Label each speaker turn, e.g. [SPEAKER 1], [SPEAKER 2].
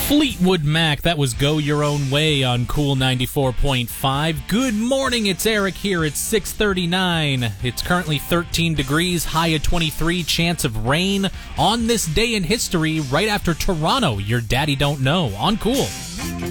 [SPEAKER 1] Fleetwood Mac, that was Go Your Own Way on Cool 94.5. Good morning, it's Eric here. It's 6:39. It's currently 13 degrees, high of 23, chance of rain on this day in history right after Toronto, Your Daddy Don't Know, on Cool.